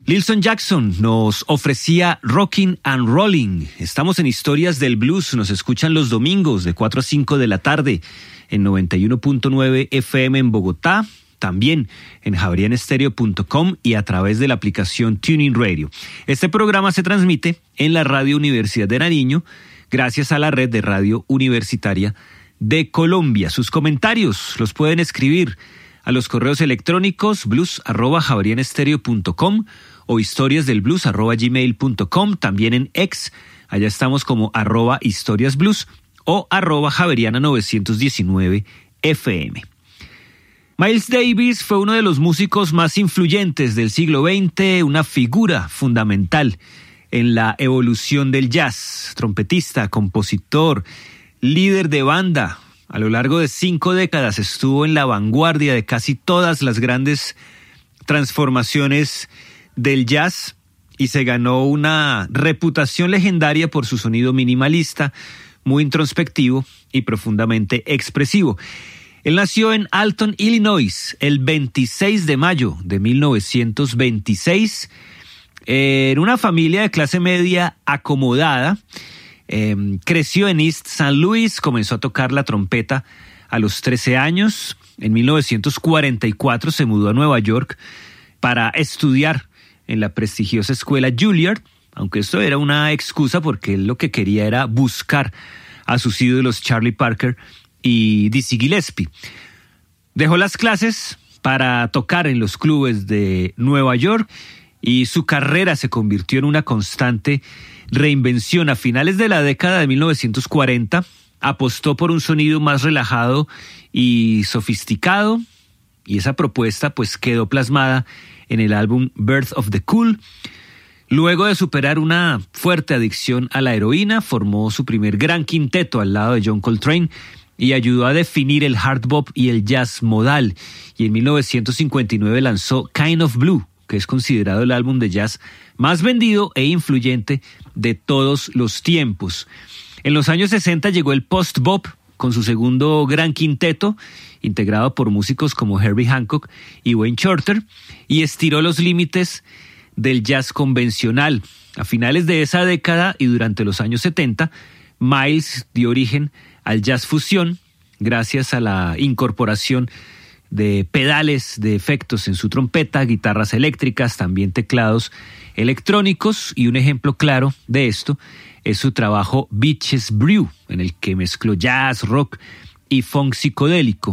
Lilson Jackson nos ofrecía Rockin' and Rollin'. Estamos en Historias del Blues. Nos escuchan los domingos de 4 a 5 de la tarde en 91.9 FM en Bogotá, también en javerianestereo.com y a través de la aplicación TuneIn Radio. Este programa se transmite en la Radio Universidad de Nariño, gracias a la red de Radio Universitaria de Colombia. Sus comentarios los pueden escribir a los correos electrónicos blues@javerianestereo.com o historiasdelblues@gmail.com, también en X, allá estamos como @historiasblues o @javeriana919 FM. Miles Davis fue uno de los músicos más influyentes del siglo XX, una figura fundamental en la evolución del jazz, trompetista, compositor, líder de banda. A lo largo de 5 décadas estuvo en la vanguardia de casi todas las grandes transformaciones del jazz y se ganó una reputación legendaria por su sonido minimalista, muy introspectivo y profundamente expresivo. Él nació en Alton, Illinois, el 26 de mayo de 1926, en una familia de clase media acomodada. Creció en East St. Louis, comenzó a tocar la trompeta a los 13 años. En 1944 se mudó a Nueva York para estudiar en la prestigiosa escuela Juilliard, aunque esto era una excusa porque él lo que quería era buscar a sus ídolos Charlie Parker y Dizzy Gillespie. Dejó las clases para tocar en los clubes de Nueva York y su carrera se convirtió en una constante reinvención. A finales de la década de 1940 apostó por un sonido más relajado y sofisticado, y esa propuesta pues quedó plasmada en el álbum Birth of the Cool. Luego de superar una fuerte adicción a la heroína, formó su primer gran quinteto al lado de John Coltrane y ayudó a definir el hard bop y el jazz modal. Y en 1959 lanzó Kind of Blue, que es considerado el álbum de jazz más vendido e influyente de todos los tiempos. En los años 60 llegó el post-bop con su segundo gran quinteto, integrado por músicos como Herbie Hancock y Wayne Shorter, y estiró los límites del jazz convencional. A finales de esa década y durante los años 70, Miles dio origen al jazz fusión gracias a la incorporación de pedales de efectos en su trompeta, guitarras eléctricas, también teclados electrónicos, y un ejemplo claro de esto es su trabajo Bitches Brew, en el que mezcló jazz, rock y funk psicodélico.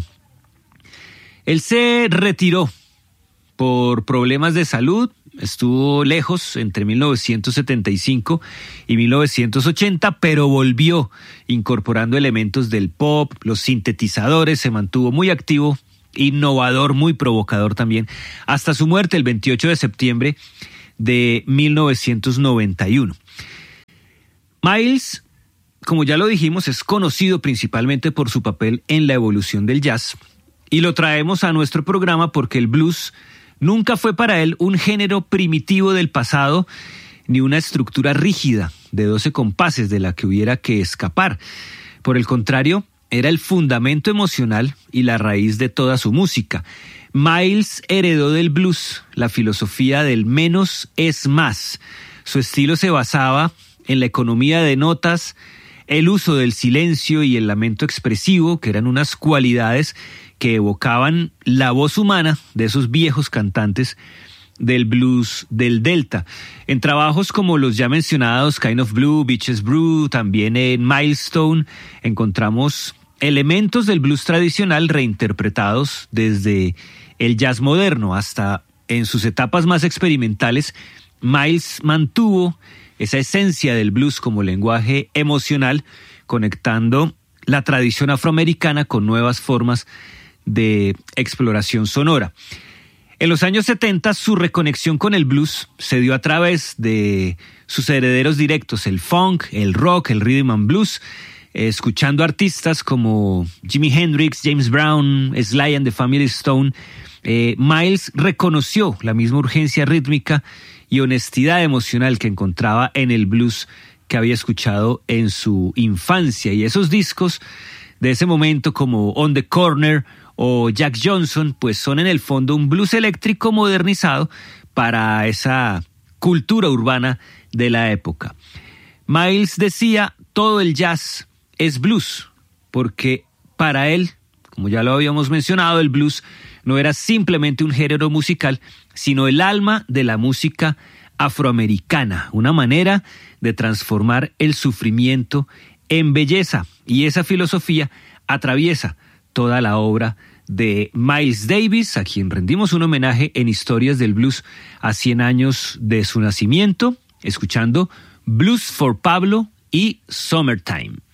Él se retiró por problemas de salud, estuvo lejos entre 1975 y 1980, pero volvió incorporando elementos del pop, los sintetizadores, se mantuvo muy activo, innovador, muy provocador también, hasta su muerte el 28 de septiembre de 1991. Miles, como ya lo dijimos, es conocido principalmente por su papel en la evolución del jazz, y lo traemos a nuestro programa porque el blues nunca fue para él un género primitivo del pasado, ni una estructura rígida de 12 compases de la que hubiera que escapar. Por el contrario, era el fundamento emocional y la raíz de toda su música. Miles heredó del blues la filosofía del menos es más. Su estilo se basaba en la economía de notas, el uso del silencio y el lamento expresivo, que eran unas cualidades que evocaban la voz humana de esos viejos cantantes del blues del Delta. En trabajos como los ya mencionados Kind of Blue, Bitches Brew, también en Milestone, encontramos elementos del blues tradicional reinterpretados desde el jazz moderno hasta en sus etapas más experimentales. Miles mantuvo esa esencia del blues como lenguaje emocional, conectando la tradición afroamericana con nuevas formas de exploración sonora. En los años 70, su reconexión con el blues se dio a través de sus herederos directos, el funk, el rock, el rhythm and blues, escuchando artistas como Jimi Hendrix, James Brown, Sly and the Family Stone. Miles reconoció la misma urgencia rítmica y honestidad emocional que encontraba en el blues que había escuchado en su infancia, y esos discos de ese momento como On the Corner o Jack Johnson pues son en el fondo un blues eléctrico modernizado, para esa cultura urbana de la época. Miles decía, todo el jazz es blues, porque para él, como ya lo habíamos mencionado, el blues no era simplemente un género musical, sino el alma de la música afroamericana, una manera de transformar el sufrimiento en belleza. Y esa filosofía atraviesa toda la obra de Miles Davis, a quien rendimos un homenaje en Historias del Blues a 100 años de su nacimiento, escuchando Blues for Pablo y Summertime.